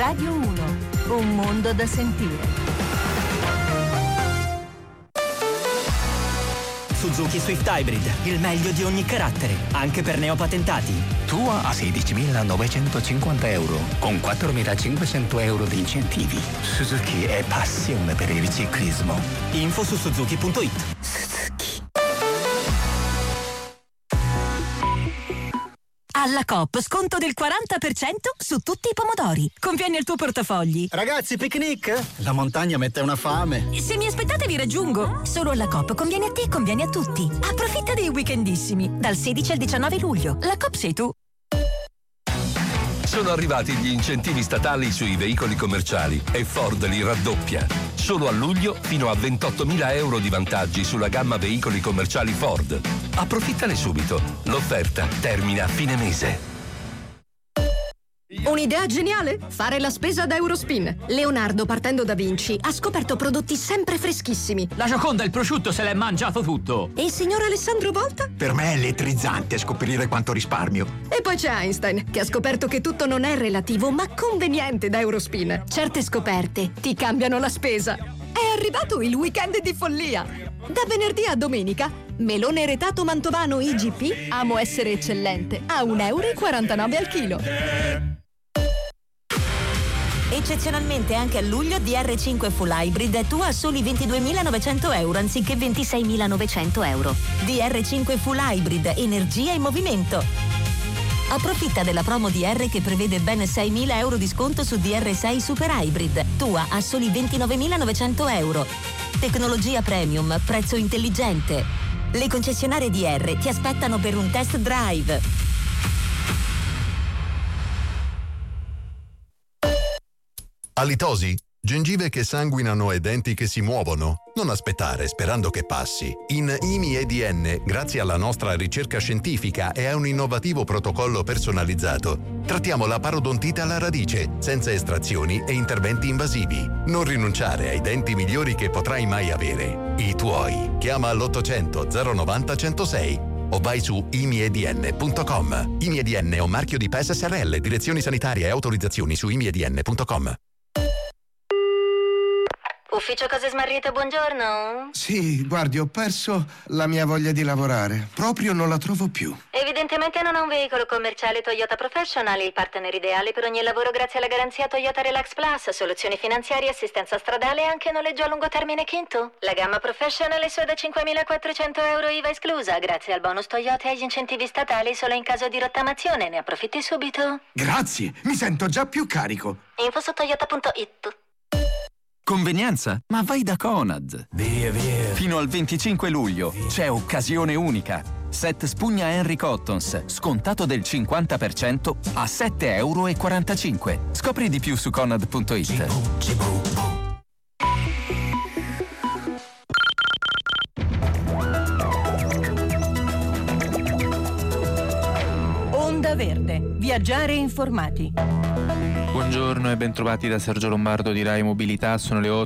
Radio 1, un mondo da sentire. Suzuki Swift Hybrid, il meglio di ogni carattere, anche per neopatentati. Tua a 16.950 euro, con 4.500 euro di incentivi. Suzuki è passione per il ciclismo. Info su suzuki.it. Suzuki. Alla Coop sconto del 40% su tutti i pomodori. Conviene al tuo portafogli. Ragazzi, picnic? La montagna mette una fame. Se mi aspettate vi raggiungo. Solo alla Coop conviene a te, conviene a tutti. Approfitta dei weekendissimi. Dal 16 al 19 luglio. La Coop sei tu. Sono arrivati gli incentivi statali sui veicoli commerciali e Ford li raddoppia. Solo a luglio fino a 28.000 euro di vantaggi sulla gamma veicoli commerciali Ford. Approfittane subito. L'offerta termina a fine mese. Un'idea geniale? Fare la spesa da Eurospin. Leonardo, partendo da Vinci, ha scoperto prodotti sempre freschissimi. La Gioconda il prosciutto se l'è mangiato tutto. E il signor Alessandro Volta? Per me è elettrizzante scoprire quanto risparmio. E poi c'è Einstein, che ha scoperto che tutto non è relativo, ma conveniente da Eurospin. Certe scoperte ti cambiano la spesa. È arrivato il weekend di follia. Da venerdì a domenica, melone retato mantovano IGP, amo essere eccellente, a 1,49 euro al chilo. Eccezionalmente anche a luglio DR5 Full Hybrid tu a soli 22.900 euro anziché 26.900 euro. DR5 Full Hybrid, energia in movimento. Approfitta della promo DR che prevede ben 6.000 euro di sconto su DR6 Super Hybrid. Tua a soli 29.900 euro. Tecnologia premium, prezzo intelligente. Le concessionarie DR ti aspettano per un test drive. Alitosi? Gengive che sanguinano e denti che si muovono? Non aspettare sperando che passi. In IMI-EDN, grazie alla nostra ricerca scientifica e a un innovativo protocollo personalizzato, trattiamo la parodontite alla radice, senza estrazioni e interventi invasivi. Non rinunciare ai denti migliori che potrai mai avere. I tuoi. Chiama all'800 090 106 o vai su imiedn.com. IMI-EDN è un marchio di PES SRL, direzioni sanitarie e autorizzazioni su imiedn.com. Ufficio Cose Smarrite, buongiorno. Sì, guardi, ho perso la mia voglia di lavorare. Proprio non la trovo più. Evidentemente non ha un veicolo commerciale Toyota Professional, il partner ideale per ogni lavoro grazie alla garanzia Toyota Relax Plus, soluzioni finanziarie, assistenza stradale e anche noleggio a lungo termine Kinto. La gamma Professional è solo da 5.400 euro IVA esclusa, grazie al bonus Toyota e agli incentivi statali solo in caso di rottamazione. Ne approfitti subito. Grazie, mi sento già più carico. Info su toyota.it. Convenienza? Ma vai da Conad. Via. Fino al 25 luglio c'è occasione unica. Set spugna Henry Cottons, scontato del 50% a 7,45 euro. Scopri di più su conad.it. Onda Verde. Viaggiare informati. Buongiorno e bentrovati da Sergio Lombardo di Rai Mobilità. Sono le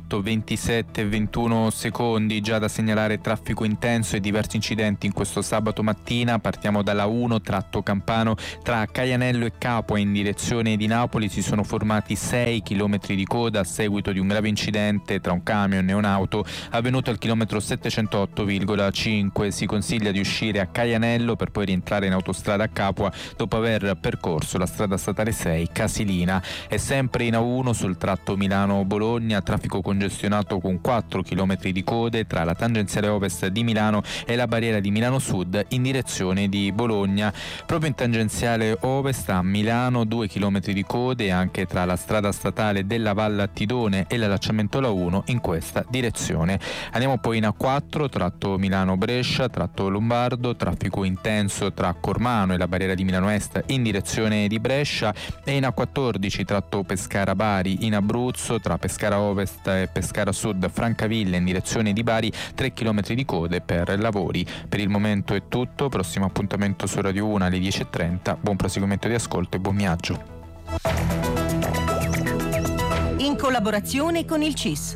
8:27:21. Già da segnalare traffico intenso e diversi incidenti in questo sabato mattina. Partiamo dalla 1 tratto Campano tra Caianello e Capua in direzione di Napoli. Si sono formati 6 chilometri di coda a seguito di un grave incidente tra un camion e un'auto avvenuto al chilometro 708,5. Si consiglia di uscire a Caianello per poi rientrare in autostrada a Capua dopo aver percorso la strada statale 6 Casilina. È sempre in A1 sul tratto Milano-Bologna, traffico congestionato con 4 km di code tra la tangenziale ovest di Milano e la barriera di Milano Sud in direzione di Bologna. Proprio in tangenziale ovest a Milano 2 km di code anche tra la strada statale della Valle Attidone e l'allacciamento alla 1 in questa direzione. Andiamo poi in A4 tratto Milano-Brescia, tratto Lombardo, traffico intenso tra Cormano e la barriera di Milano Est in direzione di Brescia, e in A14 tratto Pescara-Bari in Abruzzo tra Pescara Ovest e Pescara Sud Francavilla in direzione di Bari 3 km di code per lavori. Per il momento è tutto, prossimo appuntamento su Radio 1 alle 10:30. Buon proseguimento di ascolto e buon viaggio. In collaborazione con il CIS.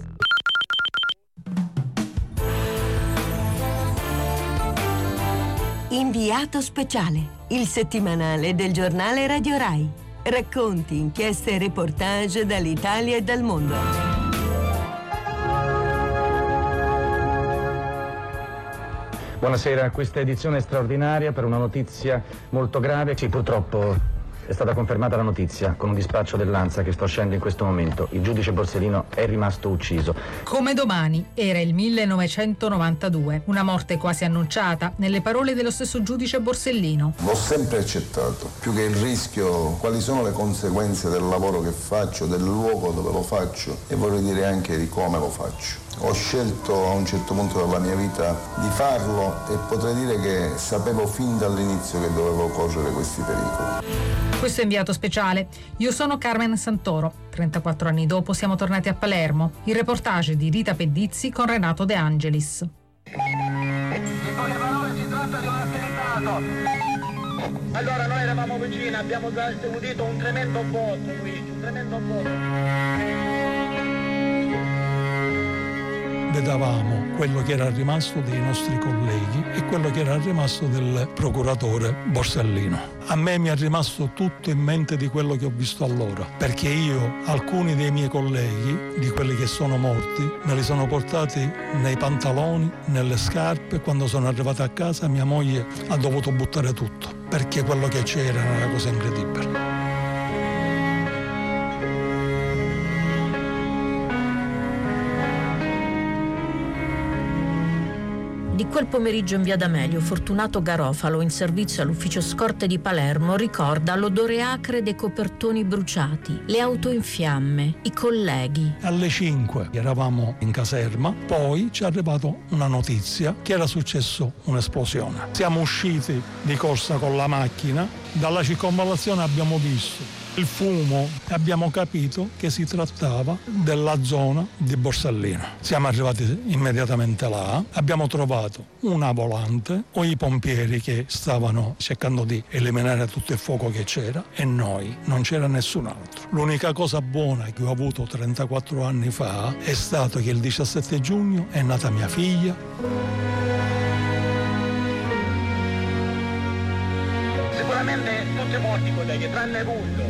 Inviato speciale, il settimanale del giornale Radio Rai. Racconti, inchieste e reportage dall'Italia e dal mondo. Buonasera, questa edizione straordinaria per una notizia molto grave. Sì, purtroppo è stata confermata la notizia con un dispaccio dell'ANSA che sto uscendo in questo momento. Il giudice Borsellino è rimasto ucciso. Come domani, era il 1992, una morte quasi annunciata, nelle parole dello stesso giudice Borsellino. L'ho sempre accettato, più che il rischio, quali sono le conseguenze del lavoro che faccio, del luogo dove lo faccio e vorrei dire anche di come lo faccio. Ho scelto a un certo punto della mia vita di farlo e potrei dire che sapevo fin dall'inizio che dovevo correre questi pericoli. Questo è Inviato Speciale. Io sono Carmen Santoro. 34 anni dopo siamo tornati a Palermo. Il reportage di Rita Pedizzi con Renato De Angelis. In poche parole si tratta di un attentato. Allora noi eravamo vicini, abbiamo udito un tremendo botto, Luigi, un tremendo botto. Vedavamo quello che era rimasto dei nostri colleghi e quello che era rimasto del procuratore Borsellino. A me mi è rimasto tutto in mente di quello che ho visto allora, perché io alcuni dei miei colleghi, di quelli che sono morti, me li sono portati nei pantaloni, nelle scarpe. Quando sono arrivato a casa mia moglie ha dovuto buttare tutto, perché quello che c'era era una cosa incredibile. Di quel pomeriggio in via D'Amelio, Fortunato Garofalo, in servizio all'ufficio scorte di Palermo, ricorda l'odore acre dei copertoni bruciati, le auto in fiamme, i colleghi. Alle 5 eravamo in caserma, poi ci è arrivata una notizia che era successo un'esplosione. Siamo usciti di corsa con la macchina, dalla circonvallazione abbiamo visto il fumo e abbiamo capito che si trattava della zona di Borsellino. Siamo arrivati immediatamente là, abbiamo trovato una volante o i pompieri che stavano cercando di eliminare tutto il fuoco che c'era e noi, non c'era nessun altro. L'unica cosa buona che ho avuto 34 anni fa è stato che il 17 giugno è nata mia figlia. Sicuramente tutti morti colleghi, tranne Rullo.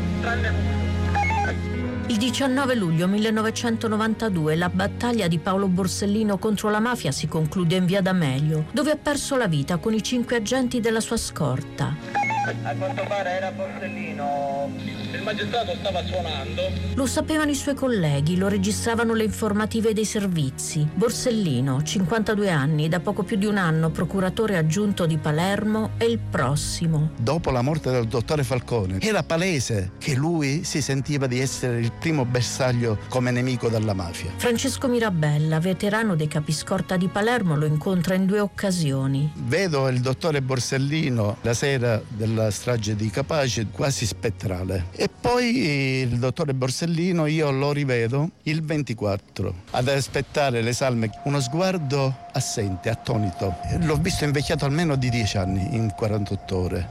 Il 19 luglio 1992 la battaglia di Paolo Borsellino contro la mafia si conclude in via D'Amelio, dove ha perso la vita con i 5 agenti della sua scorta. A quanto pare era Borsellino, il magistrato stava suonando. Lo sapevano i suoi colleghi, lo registravano le informative dei servizi. Borsellino, 52 anni, da poco più di un anno procuratore aggiunto di Palermo, è il prossimo. Dopo la morte del dottore Falcone era palese che lui si sentiva di essere il primo bersaglio come nemico della mafia. Francesco Mirabella, veterano dei capiscorta di Palermo, lo incontra in 2 occasioni. Vedo il dottore Borsellino la sera della strage di Capaci quasi spettrale e poi il dottore Borsellino io lo rivedo il 24 ad aspettare le salme, uno sguardo assente, attonito. L'ho visto invecchiato almeno di 10 anni in 48 ore.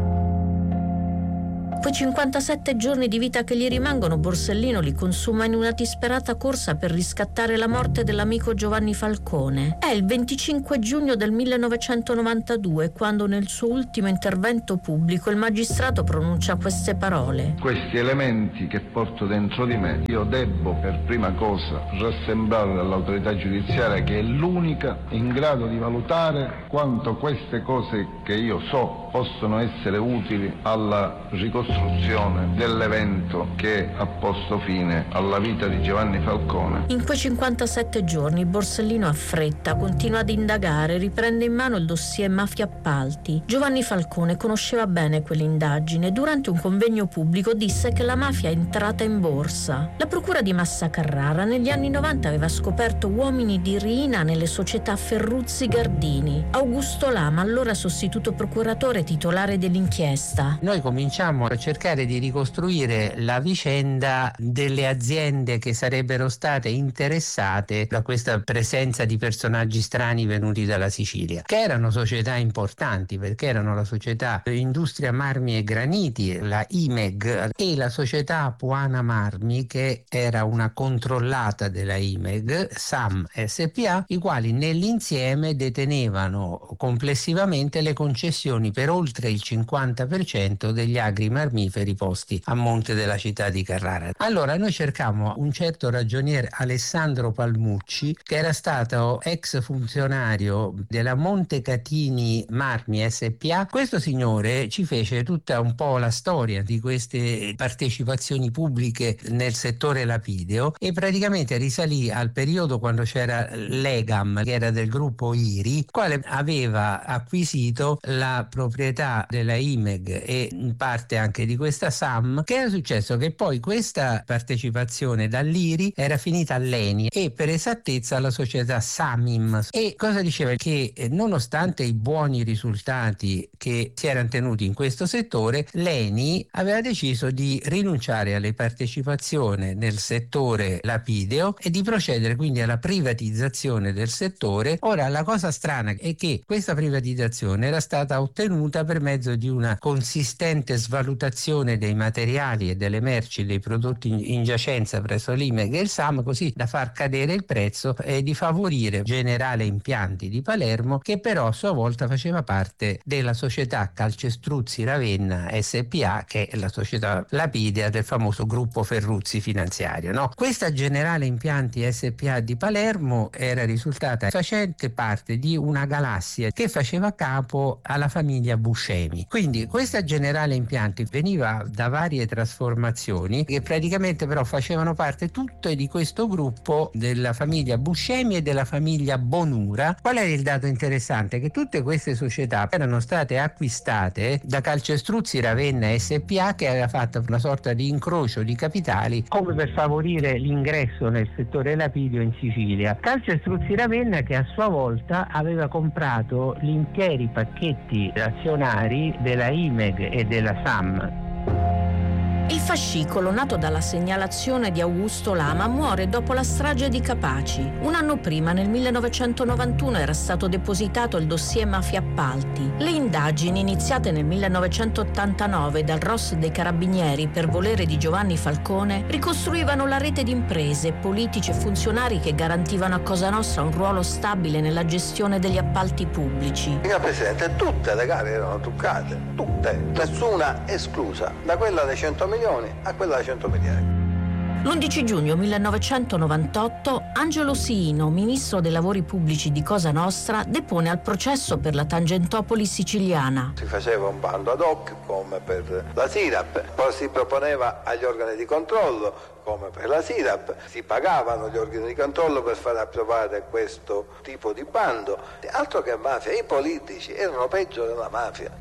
Quei 57 giorni di vita che gli rimangono, Borsellino li consuma in una disperata corsa per riscattare la morte dell'amico Giovanni Falcone. È il 25 giugno del 1992 quando nel suo ultimo intervento pubblico il magistrato pronuncia queste parole. Questi elementi che porto dentro di me, io debbo per prima cosa rassemblare dall'autorità giudiziaria che è l'unica in grado di valutare quanto queste cose che io so possono essere utili alla ricostruzione dell'evento che ha posto fine alla vita di Giovanni Falcone. In quei 57 giorni Borsellino affretta, continua ad indagare, riprende in mano il dossier mafia appalti. Giovanni Falcone conosceva bene quell'indagine. Durante un convegno pubblico disse che la mafia è entrata in borsa. La procura di Massa Carrara negli anni 90 aveva scoperto uomini di Riina nelle società Ferruzzi Gardini. Augusto Lama, allora sostituto procuratore titolare dell'inchiesta. Noi cominciamo a cercare di ricostruire la vicenda delle aziende che sarebbero state interessate da questa presenza di personaggi strani venuti dalla Sicilia, che erano società importanti perché erano la società Industria Marmi e Graniti, la IMEG, e la società Apuana Marmi, che era una controllata della IMEG, SAM SPA, i quali nell'insieme detenevano complessivamente le concessioni per oltre il 50% degli agri marmi marmiferi posti a monte della città di Carrara. Allora noi cercammo un certo ragionier Alessandro Palmucci, che era stato ex funzionario della Montecatini Marmi SPA. Questo signore ci fece tutta un po' la storia di queste partecipazioni pubbliche nel settore lapideo e praticamente risalì al periodo quando c'era l'Egam, che era del gruppo IRI, quale aveva acquisito la proprietà della IMEG e in parte anche di questa SAM. Che era successo? Che poi questa partecipazione dall'IRI era finita all'ENI e per esattezza alla società Samim. E cosa diceva? Che nonostante i buoni risultati che si erano tenuti in questo settore, l'ENI aveva deciso di rinunciare alle partecipazioni nel settore lapideo e di procedere quindi alla privatizzazione del settore. Ora la cosa strana è che questa privatizzazione era stata ottenuta per mezzo di una consistente svalutazione dei materiali e delle merci, dei prodotti in giacenza presso l'IMEG e il SAM, così da far cadere il prezzo e di favorire Generale Impianti di Palermo, che però a sua volta faceva parte della società Calcestruzzi Ravenna SPA, che è la società lapidea del famoso gruppo Ferruzzi finanziario, no? Questa Generale Impianti SPA di Palermo era risultata facente parte di una galassia che faceva capo alla famiglia Buscemi. Quindi questa Generale Impianti veniva da varie trasformazioni che praticamente però facevano parte tutte di questo gruppo della famiglia Buscemi e della famiglia Bonura. Qual è il dato interessante? Che tutte queste società erano state acquistate da Calcestruzzi Ravenna SPA, che aveva fatto una sorta di incrocio di capitali come per favorire l'ingresso nel settore lapidio in Sicilia. Calcestruzzi Ravenna che a sua volta aveva comprato gli interi pacchetti azionari della IMEG e della SAM. Il fascicolo, nato dalla segnalazione di Augusto Lama, muore dopo la strage di Capaci. Un anno prima, nel 1991, era stato depositato il dossier Mafia Appalti. Le indagini, iniziate nel 1989 dal ROS dei Carabinieri per volere di Giovanni Falcone, ricostruivano la rete di imprese, politici e funzionari che garantivano a Cosa Nostra un ruolo stabile nella gestione degli appalti pubblici. Signor Presidente, tutte le gare erano truccate, tutte, nessuna esclusa, da quella dei 100 milioni a quella da 100 miliardi. L'11 giugno 1998 Angelo Siino, ministro dei lavori pubblici di Cosa Nostra, depone al processo per la Tangentopoli siciliana. Si faceva un bando ad hoc come per la SIRAP, poi si proponeva agli organi di controllo come per la SIRAP, si pagavano gli organi di controllo per far approvare questo tipo di bando. Altro che mafia, i politici erano peggio della mafia.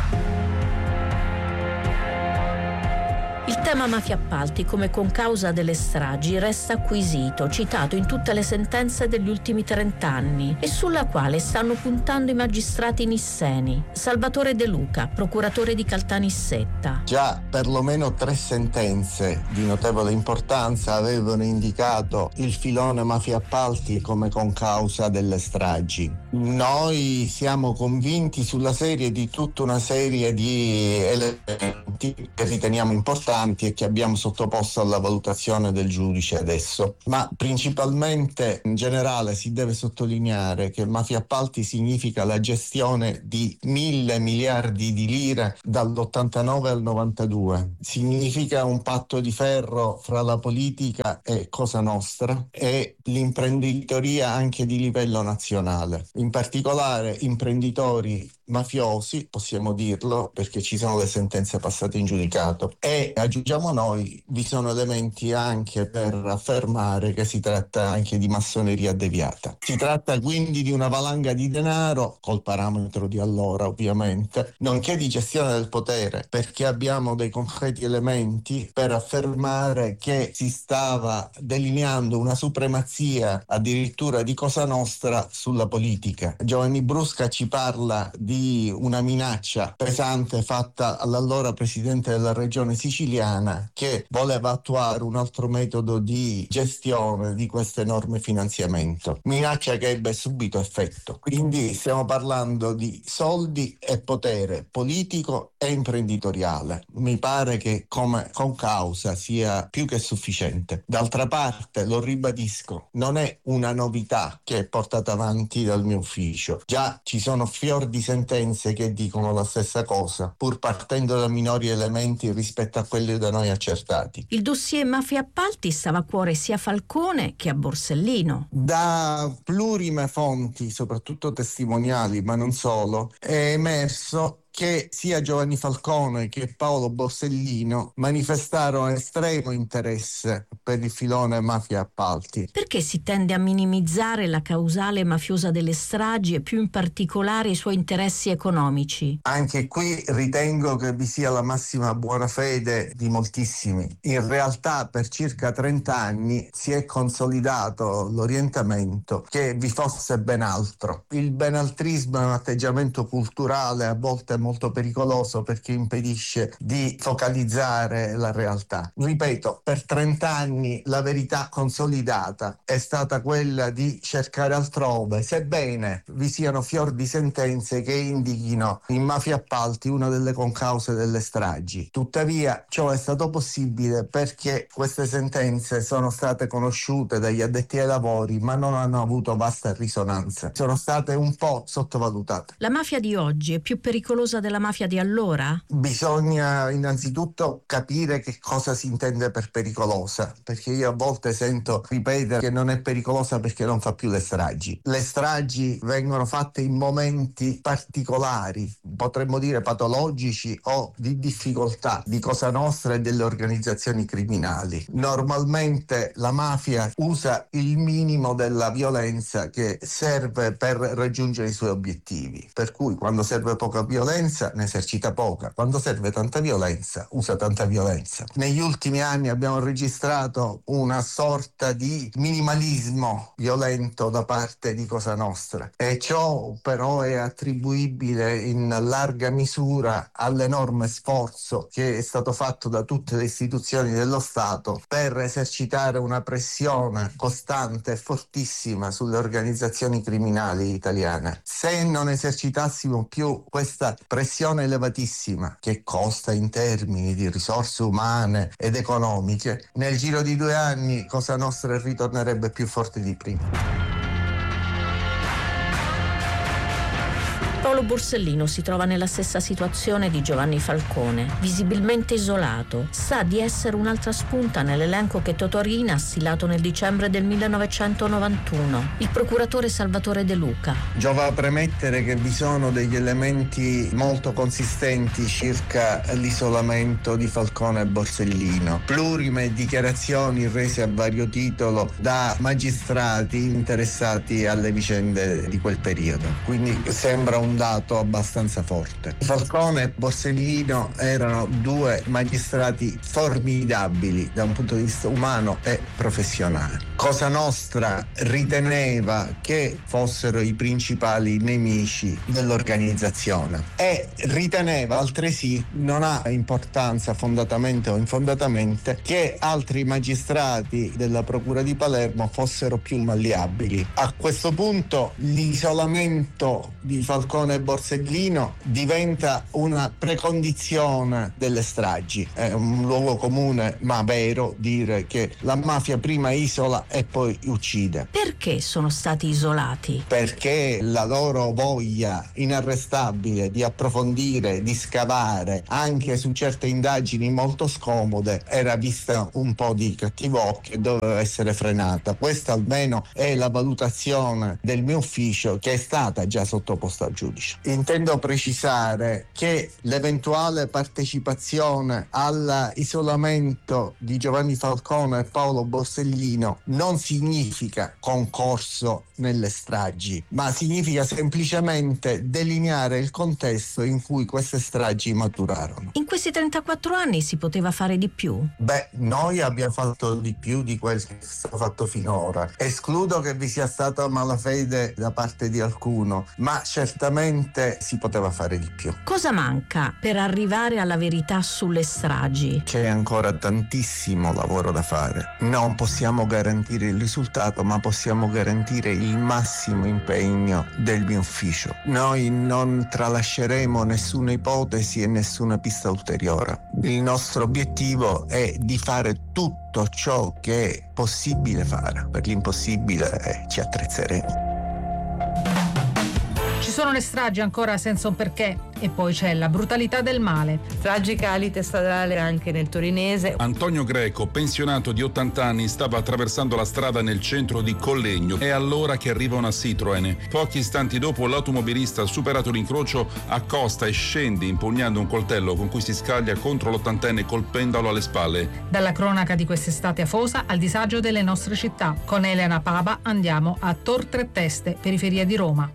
Il tema mafia appalti come concausa delle stragi resta acquisito, citato in tutte le sentenze degli ultimi 30 anni e sulla quale stanno puntando i magistrati nisseni. Salvatore De Luca, procuratore di Caltanissetta. Già perlomeno 3 sentenze di notevole importanza avevano indicato il filone mafia appalti come concausa delle stragi. Noi siamo convinti sulla serie di tutta una serie di elementi che riteniamo importanti e che abbiamo sottoposto alla valutazione del giudice adesso, ma principalmente in generale si deve sottolineare che mafia appalti significa la gestione di 1.000 miliardi di lire dall'89 al 92, significa un patto di ferro fra la politica e Cosa Nostra e l'imprenditoria anche di livello nazionale, in particolare imprenditori mafiosi, possiamo dirlo perché ci sono le sentenze passate in giudicato, e aggiungiamo noi vi sono elementi anche per affermare che si tratta anche di massoneria deviata. Si tratta quindi di una valanga di denaro col parametro di allora ovviamente, nonché di gestione del potere, perché abbiamo dei concreti elementi per affermare che si stava delineando una supremazia addirittura di Cosa Nostra sulla politica. Giovanni Brusca ci parla di una minaccia pesante fatta all'allora presidente della regione siciliana italiana che voleva attuare un altro metodo di gestione di questo enorme finanziamento, minaccia che ebbe subito effetto. Quindi stiamo parlando di soldi e potere politico e imprenditoriale. Mi pare che come concausa sia più che sufficiente. D'altra parte, lo ribadisco, non è una novità che è portata avanti dal mio ufficio. Già ci sono fior di sentenze che dicono la stessa cosa, pur partendo da minori elementi rispetto a quelli da noi accertati. Il dossier mafia appalti stava a cuore sia a Falcone che a Borsellino. Da plurime fonti, soprattutto testimoniali, ma non solo, è emerso che sia Giovanni Falcone che Paolo Borsellino manifestarono estremo interesse per il filone mafia appalti. Perché si tende a minimizzare la causale mafiosa delle stragi e più in particolare i suoi interessi economici? Anche qui ritengo che vi sia la massima buona fede di moltissimi. In realtà per circa 30 anni si è consolidato l'orientamento che vi fosse ben altro. Il benaltrismo è un atteggiamento culturale a volte molto pericoloso perché impedisce di focalizzare la realtà. Ripeto, per 30 anni la verità consolidata è stata quella di cercare altrove, sebbene vi siano fior di sentenze che indichino in mafia appalti una delle concause delle stragi. Tuttavia ciò è stato possibile perché queste sentenze sono state conosciute dagli addetti ai lavori ma non hanno avuto vasta risonanza. Sono state un po' sottovalutate. La mafia di oggi è più pericolosa della mafia di allora? Bisogna innanzitutto capire che cosa si intende per pericolosa, perché io a volte sento ripetere che non è pericolosa perché non fa più le stragi. Le stragi vengono fatte in momenti particolari, potremmo dire patologici o di difficoltà di Cosa Nostra e delle organizzazioni criminali. Normalmente la mafia usa il minimo della violenza che serve per raggiungere i suoi obiettivi, per cui quando serve poca violenza ne esercita poca, quando serve tanta violenza usa tanta violenza. Negli ultimi anni abbiamo registrato una sorta di minimalismo violento da parte di Cosa Nostra e ciò però è attribuibile in larga misura all'enorme sforzo che è stato fatto da tutte le istituzioni dello Stato per esercitare una pressione costante e fortissima sulle organizzazioni criminali italiane. Se non esercitassimo più questa pressione elevatissima che costa in termini di risorse umane ed economiche, nel giro di 2 anni Cosa Nostra ritornerebbe più forte di prima. Paolo Borsellino si trova nella stessa situazione di Giovanni Falcone, visibilmente isolato. Sa di essere un'altra spunta nell'elenco che Totò Riina ha stilato nel dicembre del 1991, il procuratore Salvatore De Luca. Giova premettere che vi sono degli elementi molto consistenti circa l'isolamento di Falcone e Borsellino. Plurime dichiarazioni rese a vario titolo da magistrati interessati alle vicende di quel periodo. Quindi sembra un dato abbastanza forte. Falcone e Borsellino erano 2 magistrati formidabili da un punto di vista umano e professionale. Cosa Nostra riteneva che fossero i principali nemici dell'organizzazione e riteneva altresì, non ha importanza fondatamente o infondatamente, che altri magistrati della Procura di Palermo fossero più malleabili. A questo punto l'isolamento di Falcone e Borsellino diventa una precondizione delle stragi. È un luogo comune ma vero dire che la mafia prima isola e poi uccide. Perché sono stati isolati? Perché la loro voglia inarrestabile di approfondire, di scavare anche su certe indagini molto scomode era vista un po' di cattivo occhio e doveva essere frenata. Questa almeno è la valutazione del mio ufficio, che è stata già sottoposta al giudice. Intendo precisare che l'eventuale partecipazione all'isolamento di Giovanni Falcone e Paolo Borsellino non significa concorso nelle stragi, ma significa semplicemente delineare il contesto in cui queste stragi maturarono. In questi 34 anni si poteva fare di più? Noi abbiamo fatto di più di quel che è stato fatto finora. Escludo che vi sia stata malafede da parte di alcuno, ma certamente sicuramente si poteva fare di più. Cosa manca per arrivare alla verità sulle stragi? C'è ancora tantissimo lavoro da fare. Non possiamo garantire il risultato, ma possiamo garantire il massimo impegno del mio ufficio. Noi non tralasceremo nessuna ipotesi e nessuna pista ulteriore. Il nostro obiettivo è di fare tutto ciò che è possibile fare. Per l'impossibile ci attrezzeremo. Ci sono le stragi ancora senza un perché e poi c'è la brutalità del male. Tragica lite stradale anche nel torinese. Antonio Greco, pensionato di 80 anni, stava attraversando la strada nel centro di Collegno. È allora che arriva una Citroen. Pochi istanti dopo l'automobilista, superato l'incrocio, accosta e scende impugnando un coltello con cui si scaglia contro l'80enne colpendolo alle spalle. Dalla cronaca di quest'estate afosa al disagio delle nostre città. Con Elena Paba andiamo a Tor Tre Teste, periferia di Roma.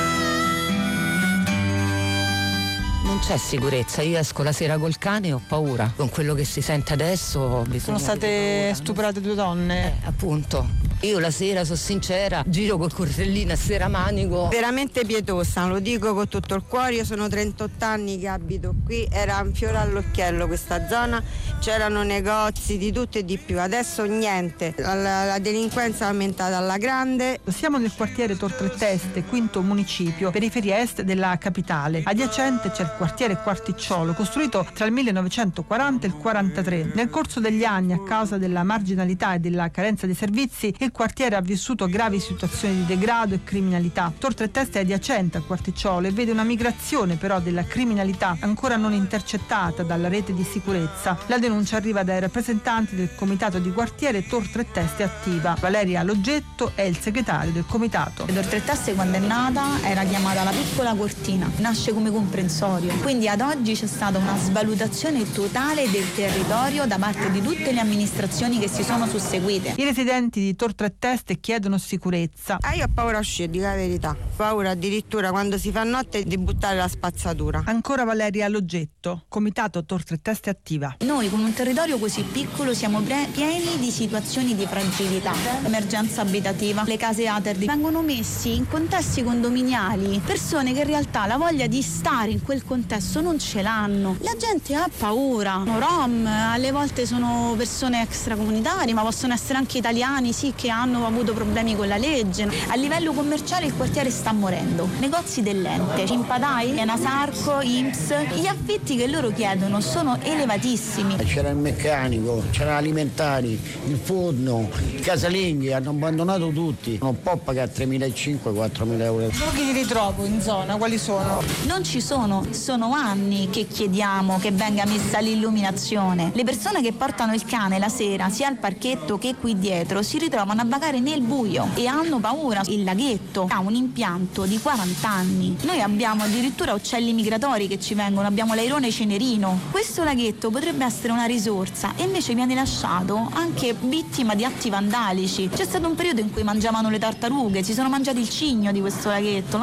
Non c'è sicurezza, io esco la sera col cane e ho paura. Con quello che si sente adesso sono state stuprate 2 donne. Appunto. Io la sera, sono sincera, giro col cortellino a seramanico. Veramente pietosa, lo dico con tutto il cuore. Io sono 38 anni che abito qui, era un fiore all'occhiello questa zona, c'erano negozi di tutto e di più. Adesso niente, la delinquenza è aumentata alla grande. Siamo nel quartiere Tor Tre Teste, quinto municipio, periferia est della capitale. Adiacente c'è il quartiere Quarticciolo, costruito tra il 1940 e il 1943. Nel corso degli anni, a causa della marginalità e della carenza di servizi, il quartiere ha vissuto gravi situazioni di degrado e criminalità. Tor Tre Teste è adiacente al Quarticciolo e vede una migrazione però della criminalità ancora non intercettata dalla rete di sicurezza. La denuncia arriva dai rappresentanti del comitato di quartiere Tor Tre Teste Attiva. Valeria Loggetto è il segretario del comitato. Tor Tre Teste, quando è nata, era chiamata la piccola cortina, nasce come comprensorio, quindi ad oggi c'è stata una svalutazione totale del territorio da parte di tutte le amministrazioni che si sono susseguite. I residenti di Tor Tre Teste chiedono sicurezza. Io ho paura a uscire, dico la verità. Paura addirittura quando si fa notte di buttare la spazzatura. Ancora Valeria Loggetto, comitato Tor Tre Teste Attiva. Noi con un territorio così piccolo siamo pieni di situazioni di fragilità, emergenza abitativa, le case ATER vengono messi in contesti condominiali, persone che in realtà la voglia di stare in quel contesto non ce l'hanno. La gente ha paura. Rom, alle volte sono persone extracomunitarie, ma possono essere anche italiani, sì, che hanno avuto problemi con la legge. A livello commerciale il quartiere sta morendo. Negozi dell'ente, Cimpadai, Enasarco, INPS, gli affitti che loro chiedono sono elevatissimi. C'era il meccanico, c'era l'alimentari, il forno, i casalinghi, hanno abbandonato tutti. Non può pagare 3.500-4.000 euro. Luoghi di ritrovo in zona, quali sono? Non ci sono anni che chiediamo che venga messa l'illuminazione. Le persone che portano il cane la sera, sia al parchetto che qui dietro, si ritrovano a vagare nel buio e hanno paura. Il laghetto ha un impianto di 40 anni. Noi abbiamo addirittura uccelli migratori che ci vengono, abbiamo l'airone cenerino. Questo laghetto potrebbe essere una risorsa e invece viene lasciato anche vittima di atti vandalici. C'è stato un periodo in cui mangiavano le tartarughe, si sono mangiati il cigno di questo laghetto.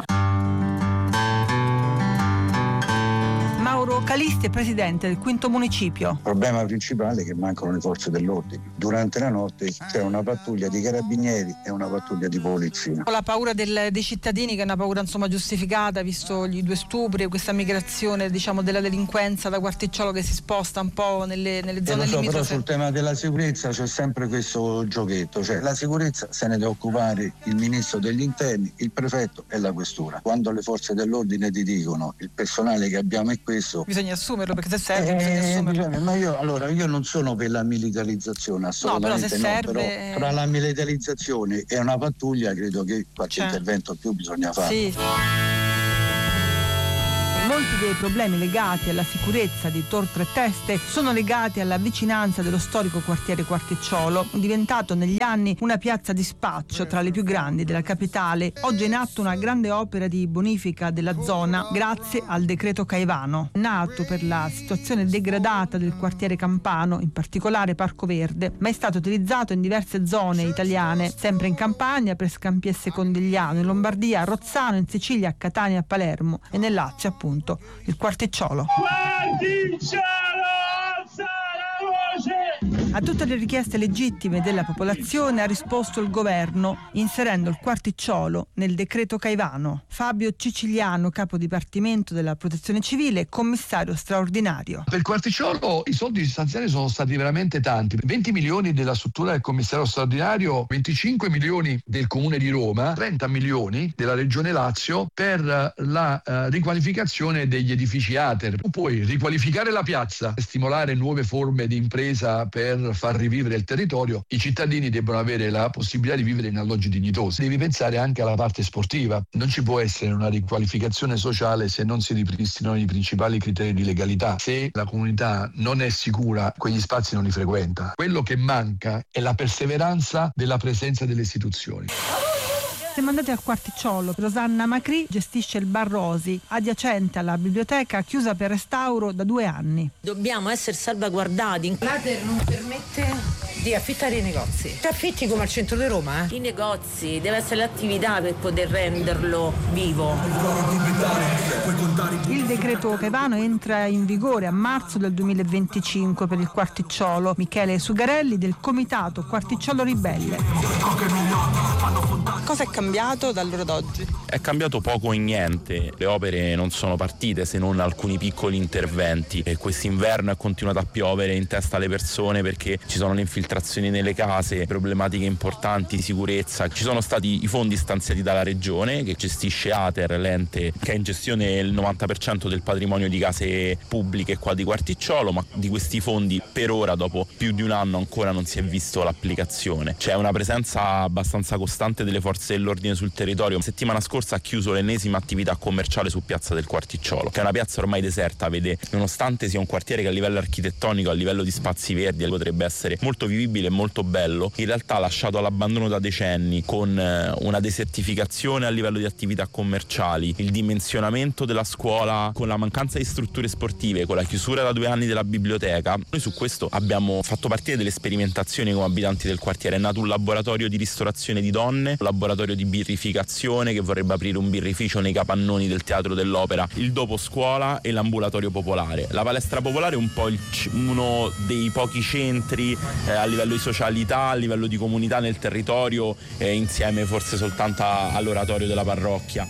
Mauro Calisti è presidente del quinto municipio. Il problema principale è che mancano le forze dell'ordine. Durante la notte c'è una pattuglia di carabinieri e una pattuglia di polizia. La paura dei cittadini, che è una paura giustificata, visto gli 2 stupri, questa migrazione della delinquenza da Quarticciolo che si sposta un po' nelle zone limitrofe. Però sul tema della sicurezza c'è sempre questo giochetto, cioè la sicurezza se ne deve occupare il ministro degli interni, il prefetto e la questura. Quando le forze dell'ordine ti dicono il personale che abbiamo è questo, bisogna assumerlo, perché se serve bisogna assumerlo. Ma io non sono per la militarizzazione, assolutamente però tra la militarizzazione e una pattuglia credo che qualche intervento più bisogna fare. Sì. Molti dei problemi legati alla sicurezza di Tor Tre Teste sono legati alla vicinanza dello storico quartiere Quarticciolo, diventato negli anni una piazza di spaccio tra le più grandi della capitale. Oggi è in atto una grande opera di bonifica della zona grazie al decreto Caivano, nato per la situazione degradata del quartiere campano, in particolare Parco Verde, ma è stato utilizzato in diverse zone italiane, sempre in Campania, per Scampi e Secondigliano, in Lombardia, a Rozzano, in Sicilia, a Catania, a Palermo e nel Lazio appunto il Quarticciolo. Quarticciolo, alza la voce! A tutte le richieste legittime della popolazione ha risposto il governo, inserendo il quarticciolo nel decreto Caivano. Fabio Ciciliano, capo dipartimento della Protezione Civile, commissario straordinario. Per il quarticciolo i soldi stanziali sono stati veramente tanti. 20 milioni della struttura del commissario straordinario, 25 milioni del Comune di Roma, 30 milioni della Regione Lazio per la riqualificazione degli edifici ATER. Puoi riqualificare la piazza, stimolare nuove forme di impresa per far rivivere il territorio. I cittadini debbono avere la possibilità di vivere in alloggi dignitosi. Devi pensare anche alla parte sportiva. Non ci può essere una riqualificazione sociale se non si ripristinano i principali criteri di legalità. Se la comunità non è sicura, quegli spazi non li frequenta. Quello che manca è la perseveranza della presenza delle istituzioni. Siamo andati al quarticciolo. Rosanna Macri gestisce il Bar Rosi, adiacente alla biblioteca chiusa per restauro da 2 anni. Dobbiamo essere salvaguardati. L'ATER non permette di affittare i negozi. Ti affitti come al centro di Roma? I negozi, deve essere l'attività per poter renderlo vivo. Il decreto Caivano entra in vigore a marzo del 2025 per il quarticciolo. Michele Sugarelli del comitato Quarticciolo Ribelle. Cosa è cambiato da allora ad oggi? È cambiato poco e niente. Le opere non sono partite se non alcuni piccoli interventi e quest'inverno è continuato a piovere in testa alle persone perché ci sono le infiltrazioni nelle case, problematiche importanti di sicurezza. Ci sono stati i fondi stanziati dalla regione che gestisce ATER, l'ente che ha in gestione il 90% del patrimonio di case pubbliche qua di Quarticciolo, ma di questi fondi per ora dopo più di un anno ancora non si è visto l'applicazione. C'è una presenza abbastanza costante delle forze dell'ordine sul territorio. La settimana scorsa ha chiuso l'ennesima attività commerciale su Piazza del Quarticciolo, che è una piazza ormai deserta, vede, nonostante sia un quartiere che a livello architettonico, a livello di spazi verdi potrebbe essere molto vivibile e molto bello, in realtà lasciato all'abbandono da decenni, con una desertificazione a livello di attività commerciali, il dimensionamento della scuola, con la mancanza di strutture sportive, con la chiusura da 2 anni della biblioteca. Noi su questo abbiamo fatto partire delle sperimentazioni come abitanti del quartiere. È nato un laboratorio di ristorazione di donne, un laboratorio di birrificazione che vorrebbe aprire un birrificio nei capannoni del Teatro dell'Opera, il dopo scuola e l'ambulatorio popolare. La palestra popolare è un po' uno dei pochi centri a livello di socialità, a livello di comunità nel territorio, insieme forse soltanto all'oratorio della parrocchia.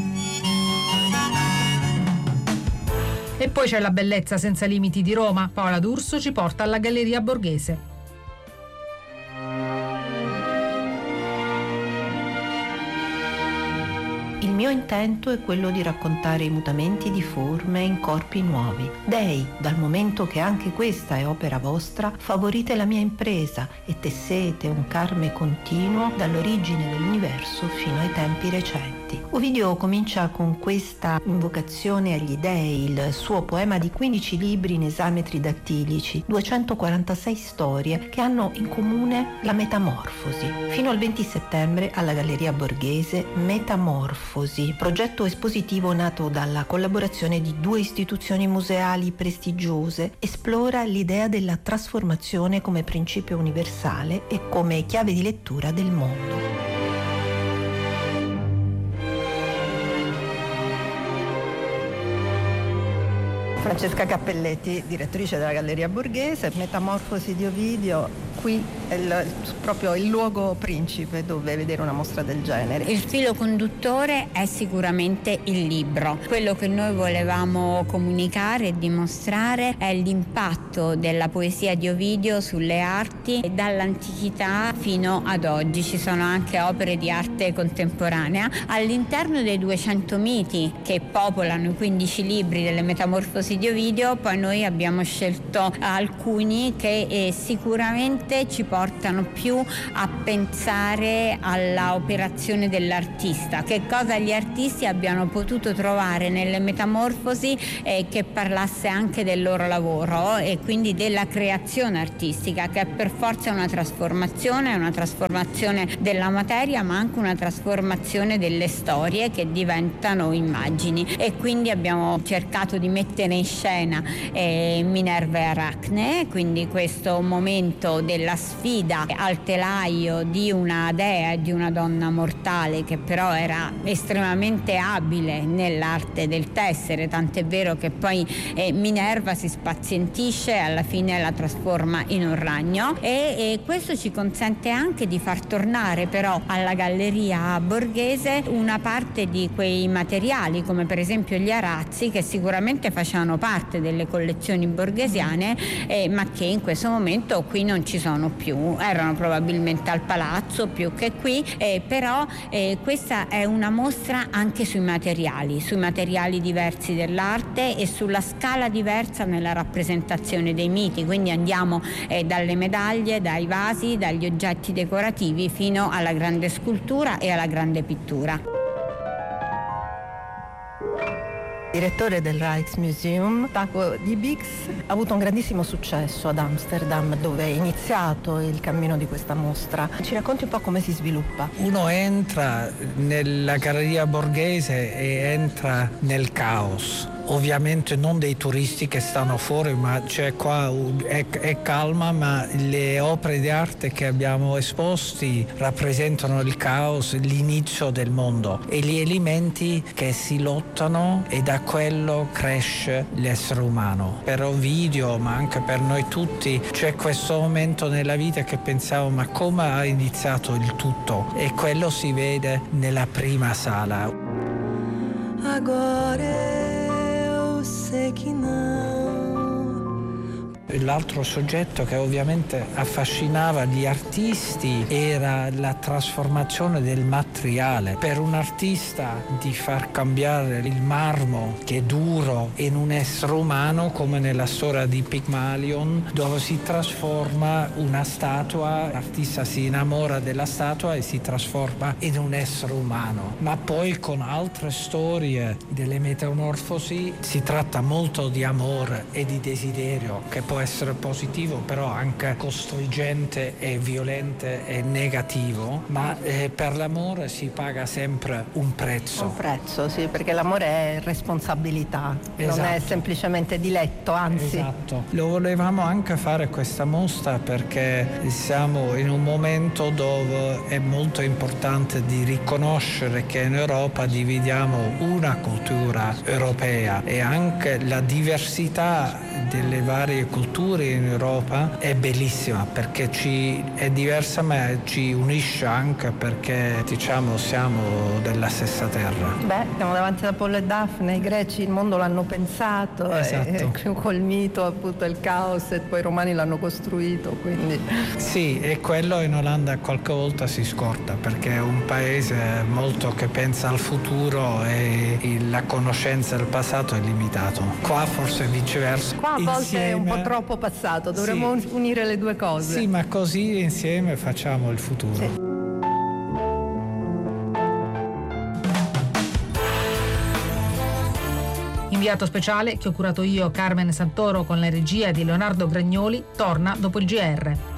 E poi c'è la bellezza senza limiti di Roma. Paola D'Urso ci porta alla Galleria Borghese. Il mio intento è quello di raccontare i mutamenti di forme in corpi nuovi. Dei, dal momento che anche questa è opera vostra, favorite la mia impresa e tessete un carme continuo dall'origine dell'universo fino ai tempi recenti. Ovidio comincia con questa invocazione agli dei, il suo poema di 15 libri in esametri dattilici, 246 storie che hanno in comune la metamorfosi. Fino al 20 settembre alla Galleria Borghese Metamorfosi, progetto espositivo nato dalla collaborazione di 2 istituzioni museali prestigiose, esplora l'idea della trasformazione come principio universale e come chiave di lettura del mondo. Francesca Cappelletti, direttrice della Galleria Borghese. Metamorfosi di Ovidio, qui è proprio il luogo principe dove vedere una mostra del genere. Il filo conduttore è sicuramente il libro. Quello che noi volevamo comunicare e dimostrare è l'impatto della poesia di Ovidio sulle arti dall'antichità fino ad oggi. Ci sono anche opere di arte contemporanea. All'interno dei 200 miti che popolano i 15 libri delle Metamorfosi di Ovidio, poi noi abbiamo scelto alcuni che sicuramente ci portano più a pensare alla operazione dell'artista, che cosa gli artisti abbiano potuto trovare nelle Metamorfosi che parlasse anche del loro lavoro e quindi della creazione artistica, che è per forza una trasformazione della materia, ma anche una trasformazione delle storie che diventano immagini. E quindi abbiamo cercato di mettere in scena Minerva e Aracne, quindi questo momento della sfida sfida al telaio di una dea e di una donna mortale, che però era estremamente abile nell'arte del tessere, tant'è vero che poi Minerva si spazientisce e alla fine la trasforma in un ragno, e questo ci consente anche di far tornare però alla Galleria Borghese una parte di quei materiali, come per esempio gli arazzi, che sicuramente facevano parte delle collezioni borghesiane, ma che in questo momento qui non ci sono più, erano probabilmente al palazzo più che qui, però questa è una mostra anche sui materiali diversi dell'arte e sulla scala diversa nella rappresentazione dei miti, quindi andiamo dalle medaglie, dai vasi, dagli oggetti decorativi fino alla grande scultura e alla grande pittura. Direttore del Rijksmuseum, Taco Di Beeks, ha avuto un grandissimo successo ad Amsterdam, dove è iniziato il cammino di questa mostra. Ci racconti un po' come si sviluppa? Uno entra nella Galleria Borghese e entra nel caos. Ovviamente non dei turisti che stanno fuori, ma c'è qua, è calma, ma le opere di arte che abbiamo esposti rappresentano il caos, l'inizio del mondo e gli elementi che si lottano, e da quello cresce l'essere umano. Per Ovidio, ma anche per noi tutti, c'è questo momento nella vita che pensiamo: ma come ha iniziato il tutto? E quello si vede nella prima sala. L'altro soggetto che ovviamente affascinava gli artisti era la trasformazione del materiale. Per un artista di far cambiare il marmo, che è duro, in un essere umano, come nella storia di Pygmalion, dove si trasforma una statua, l'artista si innamora della statua e si trasforma in un essere umano. Ma poi con altre storie delle metamorfosi si tratta molto di amore e di desiderio, che può essere positivo, però anche costringente e violente e negativo, ma per l'amore si paga sempre un prezzo. Un prezzo, sì, perché l'amore è responsabilità, esatto. Non è semplicemente diletto, anzi. Esatto. Lo volevamo anche fare questa mostra perché siamo in un momento dove è molto importante di riconoscere che in Europa dividiamo una cultura europea, e anche la diversità delle varie culture in Europa è bellissima, perché è diversa ma ci unisce anche perché, diciamo, siamo della stessa terra. Beh, siamo davanti ad Apollo e Daphne, i greci il mondo l'hanno pensato, esatto. Col mito appunto il caos, e poi i romani l'hanno costruito, quindi. Sì, e quello in Olanda qualche volta si scorda, perché è un paese molto che pensa al futuro e la conoscenza del passato è limitato. Qua forse viceversa. Qua a volte è un po' troppo passato, dovremmo unire le due cose. Sì, ma così insieme facciamo il futuro. Sì. Inviato speciale che ho curato io, Carmen Santoro, con la regia di Leonardo Gragnoli, torna dopo il GR.